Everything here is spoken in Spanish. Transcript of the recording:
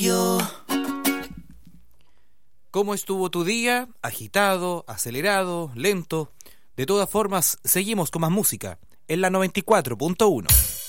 yo. ¿Cómo estuvo tu día? ¿Agitado, acelerado, lento? De todas formas, seguimos con más música en la 94.1.